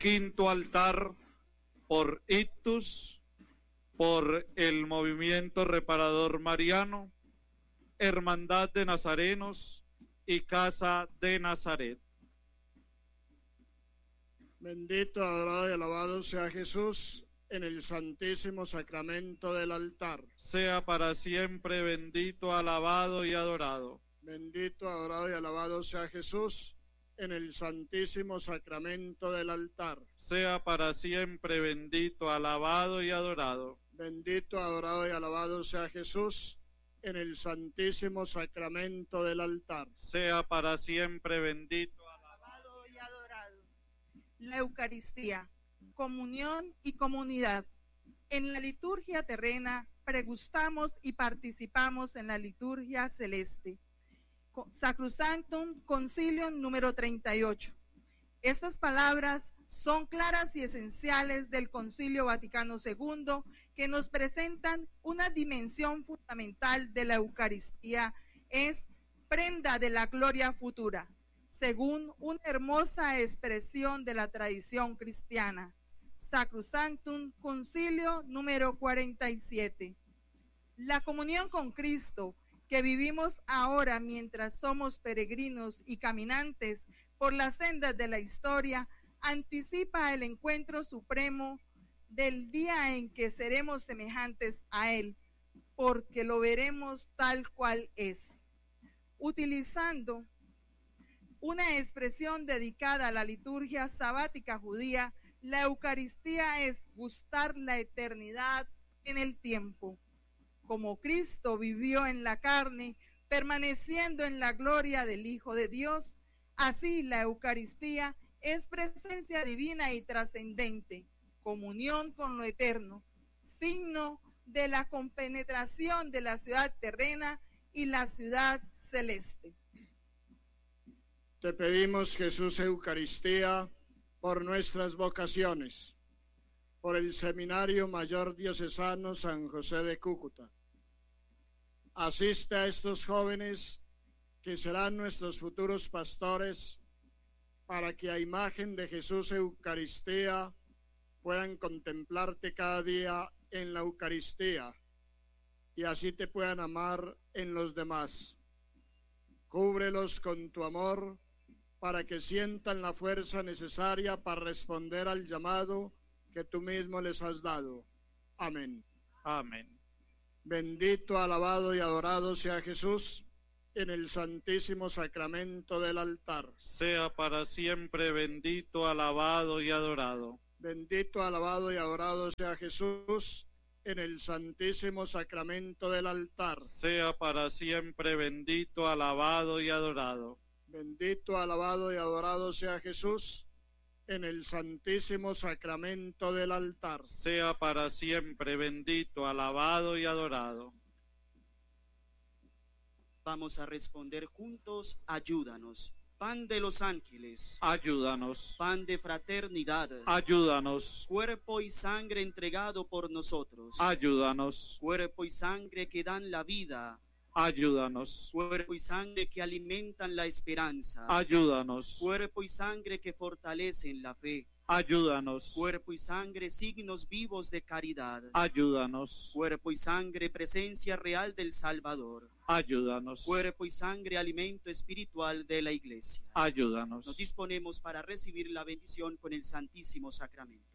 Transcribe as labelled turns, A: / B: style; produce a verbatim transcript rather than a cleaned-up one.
A: quinto altar por Ictus, por el Movimiento Reparador Mariano, Hermandad de Nazarenos y Casa de Nazaret.
B: Bendito, adorado y alabado sea Jesús en el santísimo sacramento del altar.
A: Sea para siempre bendito, alabado y adorado.
B: Bendito, adorado y alabado sea Jesús en el santísimo sacramento del altar.
A: Sea para siempre bendito, alabado y adorado.
B: Bendito, adorado y alabado sea Jesús en el santísimo sacramento del altar.
A: Sea para siempre bendito,
C: alabado y adorado. La Eucaristía, comunión y comunidad. En la liturgia terrena pregustamos y participamos en la liturgia celeste. Sacrosanctum Concilium número treinta y ocho. Estas palabras son claras y esenciales del Concilio Vaticano segundo, que nos presentan una dimensión fundamental de la Eucaristía, es prenda de la gloria futura, según una hermosa expresión de la tradición cristiana. Sacrosanctum Concilio número cuarenta y siete. La comunión con Cristo que vivimos ahora mientras somos peregrinos y caminantes por las sendas de la historia, anticipa el encuentro supremo del día en que seremos semejantes a Él, porque lo veremos tal cual es. Utilizando una expresión dedicada a la liturgia sabática judía, la Eucaristía es gustar la eternidad en el tiempo. Como Cristo vivió en la carne, permaneciendo en la gloria del Hijo de Dios, así la Eucaristía es presencia divina y trascendente, comunión con lo eterno, signo de la compenetración de la ciudad terrena y la ciudad celeste.
B: Te pedimos, Jesús Eucaristía, por nuestras vocaciones, por el Seminario Mayor Diocesano San José de Cúcuta. Asiste a estos jóvenes que serán nuestros futuros pastores, para que a imagen de Jesús Eucaristía puedan contemplarte cada día en la Eucaristía y así te puedan amar en los demás. Cúbrelos con tu amor para que sientan la fuerza necesaria para responder al llamado que tú mismo les has dado. Amén.
A: Amén.
B: Bendito, alabado y adorado sea Jesús en el santísimo sacramento del altar.
A: Sea para siempre bendito, alabado y adorado.
B: Bendito, alabado y adorado sea Jesús en el santísimo sacramento del altar.
A: Sea para siempre bendito, alabado y adorado.
B: Bendito, alabado y adorado sea Jesús en el santísimo sacramento del altar.
A: Sea para siempre bendito, alabado y adorado.
D: Vamos a responder juntos: ayúdanos. Pan de los ángeles,
A: ayúdanos.
D: Pan de fraternidad,
A: ayúdanos.
D: Cuerpo y sangre entregado por nosotros,
A: ayúdanos.
D: Cuerpo y sangre que dan la vida,
A: ayúdanos.
D: Cuerpo y sangre que alimentan la esperanza,
A: ayúdanos.
D: Cuerpo y sangre que fortalecen la fe,
A: ayúdanos.
D: Cuerpo y sangre, signos vivos de caridad,
A: ayúdanos.
D: Cuerpo y sangre, presencia real del Salvador,
A: ayúdanos.
D: Cuerpo y sangre, alimento espiritual de la Iglesia,
A: ayúdanos.
D: Nos disponemos para recibir la bendición con el Santísimo Sacramento.